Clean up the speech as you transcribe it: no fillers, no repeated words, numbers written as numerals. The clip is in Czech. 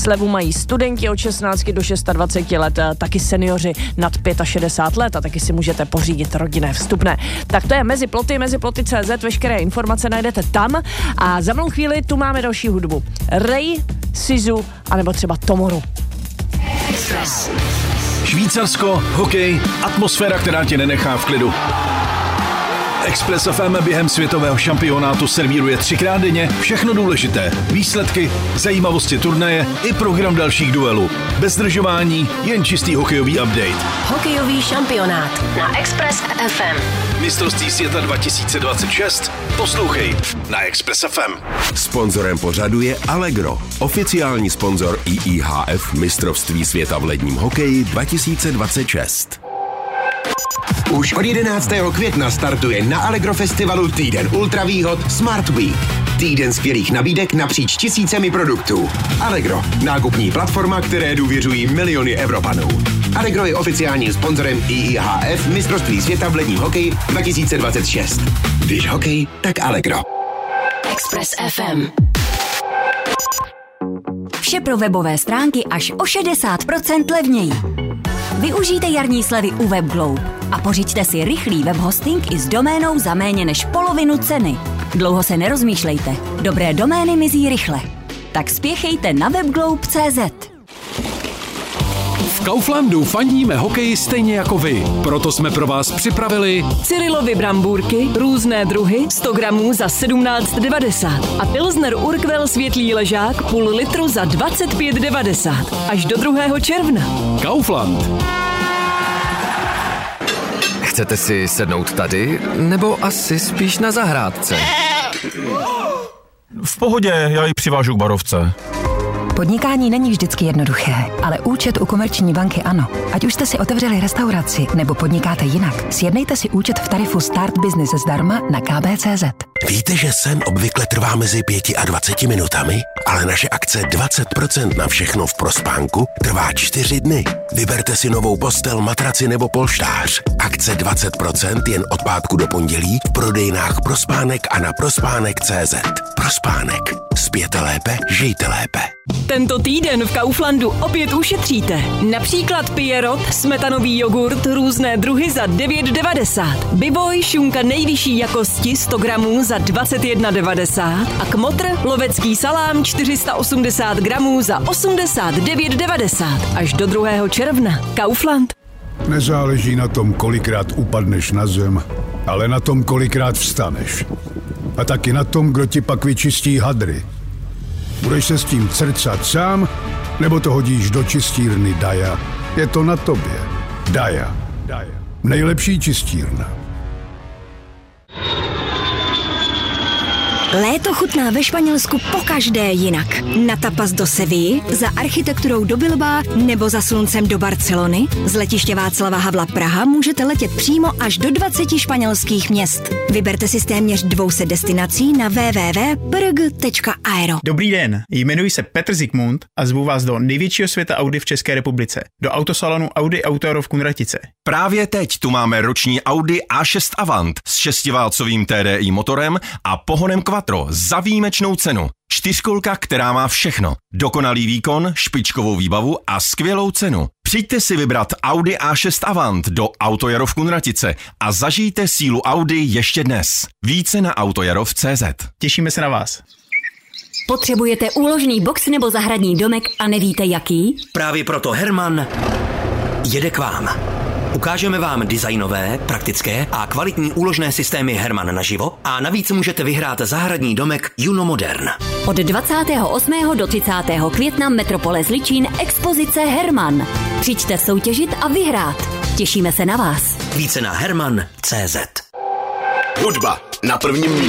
Slevu mají studenti od 16 do 26 let, taky seniori nad 65 let a taky si můžete pořídit rodinné vstupné. Tak to je Mezi ploty.cz, veškeré informace najdete tam a za malou chvíli tu máme další hudbu. Ray, Sizu anebo třeba Tomoru. Švýcarsko, hokej, atmosféra, která tě nenechá v klidu. Express FM během světového šampionátu servíruje 3krát denně všechno důležité. Výsledky, zajímavosti turnaje i program dalších duelů. Bez zdržování, jen čistý hokejový update. Hokejový šampionát na Express FM. Mistrovství světa 2026. Poslouchej na Express FM. Sponzorem pořadu je Allegro, oficiální sponzor IIHF Mistrovství světa v ledním hokeji 2026. Už od 11. května startuje na Allegro festivalu týden ultravýhod Smart Week. Týden skvělých nabídek napříč tisícemi produktů. Allegro, nákupní platforma, které důvěřují miliony Evropanů. Allegro je oficiálním sponzorem IIHF Mistrovství světa v ledním hokeji 2026. Když hokej, tak Allegro. Express FM. Vše pro webové stránky až o 60% levněji. Využijte jarní slevy u WebGlobe a pořiďte si rychlý webhosting i s doménou za méně než polovinu ceny. Dlouho se nerozmýšlejte, dobré domény mizí rychle. Tak spěchejte na webglobe.cz. V Kauflandu fandíme hokeji stejně jako vy. Proto jsme pro vás připravili Cyrilovy brambůrky, různé druhy, 100 gramů za 17,90 a Pilsner Urquell světlý ležák půl litru za 25,90 až do 2. června. Kaufland. Chcete si sednout tady, nebo asi spíš na zahrádce? V pohodě, já ji přivážu k barovce. Podnikání není vždycky jednoduché, ale účet u Komerční banky ano. Ať už jste si otevřeli restauraci nebo podnikáte jinak, sjednejte si účet v tarifu Start Business zdarma na kb.cz. Víte, že sen obvykle trvá mezi 5 a 20 minutami, ale naše akce 20% na všechno v Prospánku trvá 4 dny. Vyberte si novou postel, matraci nebo polštář. Akce 20% jen od pátku do pondělí v prodejnách Prospánek a na prospánek.cz. Prospánek. Spěte lépe, žijte lépe. Tento týden v Kauflandu opět ušetříte. Například Pierrot, smetanový jogurt, různé druhy za 9,90. Biboj, šunka nejvyšší jakosti 100 gramů za 21,90 a Kmotr, lovecký salám 480 gramů za 89,90 až do 2. června. Kaufland. Nezáleží na tom, kolikrát upadneš na zem, ale na tom, kolikrát vstaneš. A taky na tom, kdo ti pak vyčistí hadry. Budeš se s tím crcat sám, nebo to hodíš do čistírny Daja? Je to na tobě. Daja. Nejlepší čistírna. Léto chutná ve Španělsku pokaždé jinak. Na tapas do Sevilly, za architekturou do Bilbao nebo za sluncem do Barcelony. Z letiště Václava Havla Praha můžete letět přímo až do 20 španělských měst. Vyberte si z téměř 200 destinací na www.prg.aero. Dobrý den, jmenuji se Petr Zikmund a zvu vás do největšího světa Audi v České republice. Do autosalonu Audi Auto v Kunratice. Právě teď tu máme roční Audi A6 Avant s 6válcovým TDI motorem a pohonem Quattro za výjimečnou cenu. 4kolka, která má všechno. Dokonalý výkon, špičkovou výbavu a skvělou cenu. Přijďte si vybrat Audi A6 Avant do Autojaro v Kunratice a zažijte sílu Audi ještě dnes. Více na autojarov.cz. Těšíme se na vás. Potřebujete úložný box nebo zahradní domek a nevíte jaký? Právě proto Herman jede k vám. Ukážeme vám designové, praktické a kvalitní úložné systémy Herman naživo a navíc můžete vyhrát zahradní domek Juno Modern. Od 28. do 30. května Metropole Zličín expozice Herman. Přijďte soutěžit a vyhrát. Těšíme se na vás. Více na herman.cz. Hudba na prvním místě.